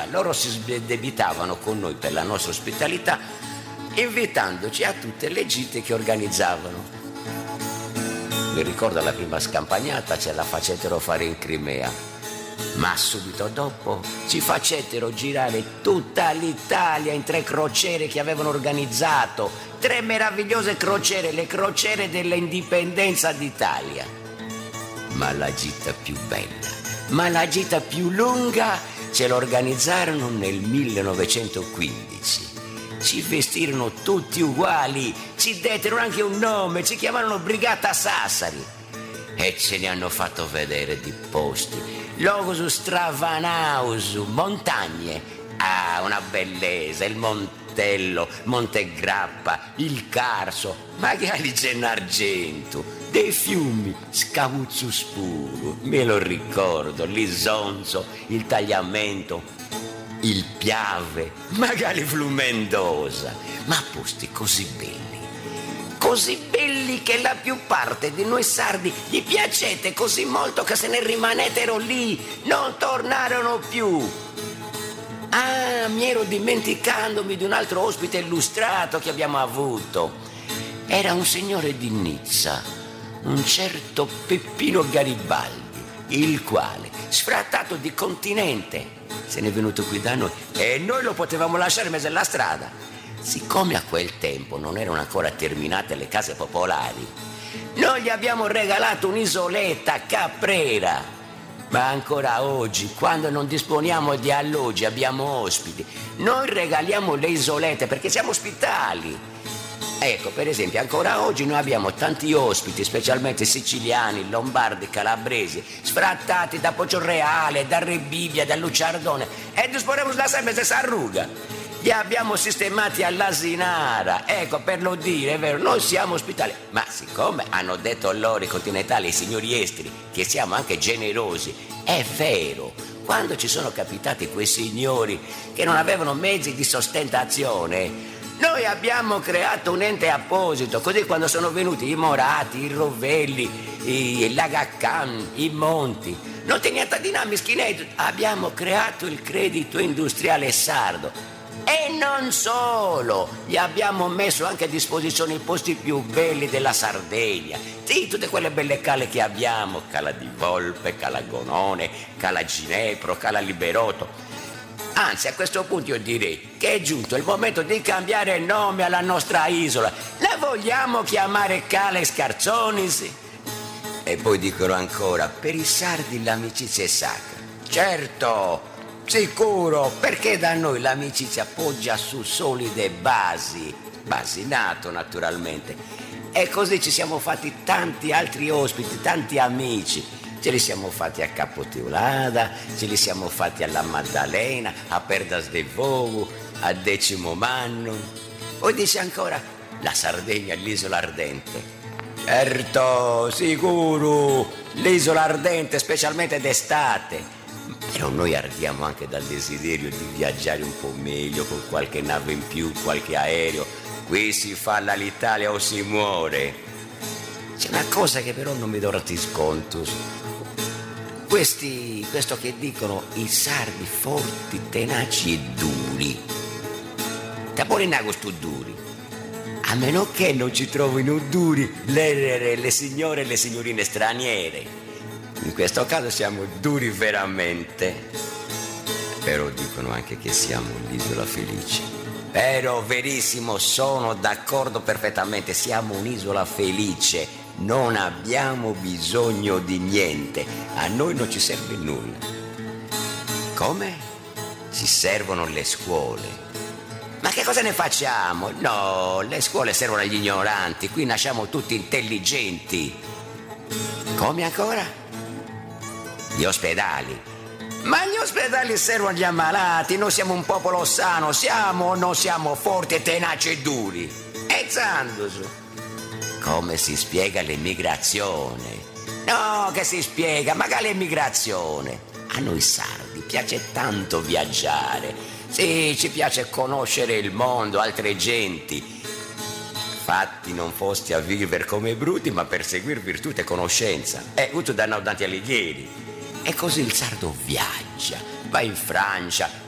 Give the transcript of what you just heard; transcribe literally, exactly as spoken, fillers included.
loro si sdebitavano con noi per la nostra ospitalità, invitandoci a tutte le gite che organizzavano. Mi ricordo la prima scampagnata ce la facettero fare in Crimea, ma subito dopo ci facettero girare tutta l'Italia in tre crociere che avevano organizzato, tre meravigliose crociere, le crociere dell'indipendenza d'Italia. Ma la gita più bella, ma la gita più lunga ce l'organizzarono nel millenovecentoquindici. Ci vestirono tutti uguali, ci dettero anche un nome, ci chiamarono Brigata Sassari e ce ne hanno fatto vedere di posti. Logos Stravanausu, montagne, ah, una bellezza, il Montello, Montegrappa, il Carso, magari Gennargentu, dei fiumi, Scavuzzo Spuro, me lo ricordo, l'Isonzo, il Tagliamento, il Piave, magari Flumendosa, ma posti così belli, così belli che la più parte di noi sardi gli piacete così molto che se ne rimanetero lì, non tornarono più. Ah, mi ero dimenticandomi di un altro ospite illustrato che abbiamo avuto. Era un signore di Nizza, un certo Peppino Garibaldi, il quale, sfrattato di continente, se n'è venuto qui da noi e noi lo potevamo lasciare in mezzo alla strada. Siccome a quel tempo non erano ancora terminate le case popolari, noi gli abbiamo regalato un'isoletta a Caprera. Ma ancora oggi, quando non disponiamo di alloggi, abbiamo ospiti, noi regaliamo le isolette perché siamo ospitali. Ecco, per esempio, ancora oggi noi abbiamo tanti ospiti, specialmente siciliani, lombardi, calabresi, sfrattati da Poggioreale, da Rebibbia, da Luciardone, e disporremo la sempre stessa ruga. Li abbiamo sistemati all'Asinara, ecco, per lo dire, è vero, noi siamo ospitali, ma siccome hanno detto loro i continentali, i signori esteri, che siamo anche generosi, è vero, quando ci sono capitati quei signori che non avevano mezzi di sostentazione, noi abbiamo creato un ente apposito, così quando sono venuti i Morati, i Rovelli, i Lagaccan, i Monti, non te niente di nami schinetti, abbiamo creato il credito industriale sardo. E non solo, gli abbiamo messo anche a disposizione i posti più belli della Sardegna. Sì, tutte quelle belle cale che abbiamo, Cala di Volpe, Cala Gonone, Cala Ginepro, Cala Liberoto. Anzi, a questo punto io direi che è giunto il momento di cambiare nome alla nostra isola. La vogliamo chiamare Cala Scarzonis? E poi dicono ancora, per i sardi l'amicizia è sacra. Certo, sicuro, perché da noi l'amicizia poggia su solide basi, basinato naturalmente. E così ci siamo fatti tanti altri ospiti, tanti amici. Ce li siamo fatti a Capoteulada, ce li siamo fatti alla Maddalena, a Perdas de Vogu, a Decimo Manno. Poi dice ancora la Sardegna è l'isola ardente. Certo, sicuro, l'isola ardente, specialmente d'estate. Però noi ardiamo anche dal desiderio di viaggiare un po' meglio, con qualche nave in più, qualche aereo. Qui si fa l'Alitalia o si muore. C'è una cosa che però non mi do sconto. Questi, questo che dicono i sardi forti, tenaci e duri. Taporinago stu duri. A meno che non ci trovino duri le, le, le signore e le signorine straniere. In questo caso siamo duri veramente. Però dicono anche che siamo l'isola felice. Però verissimo, sono d'accordo perfettamente, siamo un'isola felice. Non abbiamo bisogno di niente, a noi non ci serve nulla. Come? Ci servono le scuole. Ma che cosa ne facciamo? No, le scuole servono agli ignoranti, qui nasciamo tutti intelligenti. Come ancora? Gli ospedali. Ma gli ospedali servono agli ammalati, noi siamo un popolo sano, siamo o non siamo forti e tenaci e duri? E zandoso. Come si spiega l'emigrazione? No, che si spiega, magari l'emigrazione. A noi sardi piace tanto viaggiare. Sì, ci piace conoscere il mondo, altre genti. Fatti non fosti a vivere come bruti, ma per seguire virtù e conoscenza. E tutto danno davanti Alighieri. E così il sardo viaggia, va in Francia,